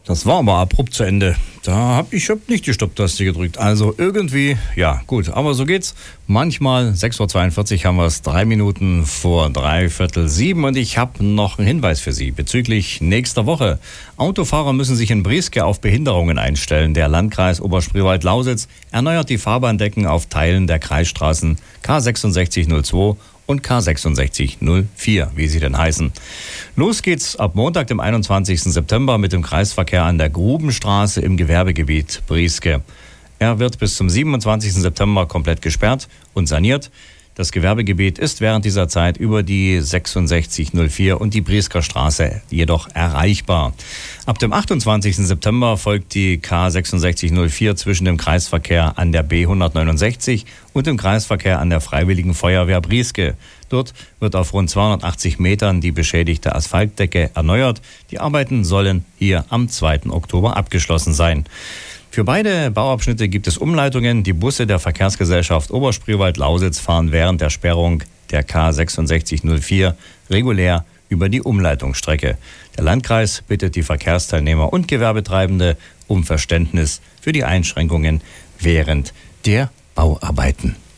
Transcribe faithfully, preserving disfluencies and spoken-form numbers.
Das war aber abrupt zu Ende. Da habe ich hab nicht die Stopptaste gedrückt. Also irgendwie, ja gut, aber so geht's. Manchmal, sechs Uhr zweiundvierzig haben wir es, drei Minuten vor dreiviertel sieben und ich habe noch einen Hinweis für Sie bezüglich nächster Woche. Autofahrer müssen sich in Brieske auf Behinderungen einstellen. Der Landkreis Oberspreewald-Lausitz erneuert die Fahrbahndecken auf Teilen der Kreisstraßen K sechsundsechzig null zwei und K sechsundsechzig null vier, wie sie denn heißen. Los geht's ab Montag, dem einundzwanzigsten September, mit dem Kreisverkehr an der Grubenstraße im Gewerbegebiet Brieske. Er wird bis zum siebenundzwanzigsten September komplett gesperrt und saniert. Das Gewerbegebiet ist während dieser Zeit über die sechsundsechzig null vier und die Briesker Straße jedoch erreichbar. Ab dem achtundzwanzigsten September folgt die K sechsundsechzig null vier zwischen dem Kreisverkehr an der B hundertneunundsechzig und dem Kreisverkehr an der Freiwilligen Feuerwehr Brieske. Dort wird auf rund zweihundertachtzig Metern die beschädigte Asphaltdecke erneuert. Die Arbeiten sollen hier am zweiten Oktober abgeschlossen sein. Für beide Bauabschnitte gibt es Umleitungen. Die Busse der Verkehrsgesellschaft Oberspreewald-Lausitz fahren während der Sperrung der K sechsundsechzig null vier regulär über die Umleitungsstrecke. Der Landkreis bittet die Verkehrsteilnehmer und Gewerbetreibende um Verständnis für die Einschränkungen während der Bauarbeiten.